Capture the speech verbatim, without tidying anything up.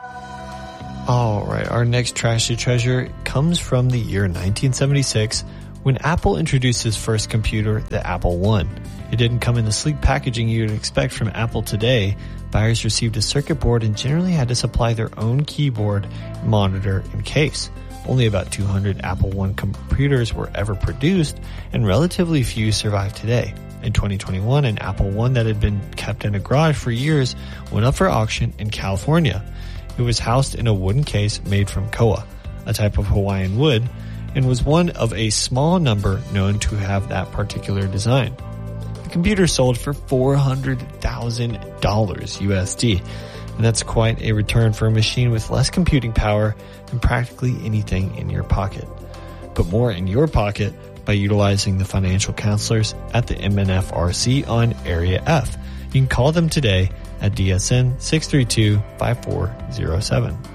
All right, our next trashy treasure comes from the year nineteen seventy-six when Apple introduced its first computer, the Apple one. It didn't come in the sleek packaging you'd expect from Apple today. Buyers received a circuit board and generally had to supply their own keyboard, monitor, and case. Only about two hundred Apple one computers were ever produced, and relatively few survive today. In twenty twenty-one, an Apple one that had been kept in a garage for years went up for auction in California. It was housed in a wooden case made from koa, a type of Hawaiian wood, and was one of a small number known to have that particular design. The computer sold for four hundred thousand dollars U S D, and that's quite a return for a machine with less computing power than practically anything in your pocket. Put more in your pocket by utilizing the financial counselors at the M N F R C on Area F. You can call them today at D S N six three two, five four zero seven.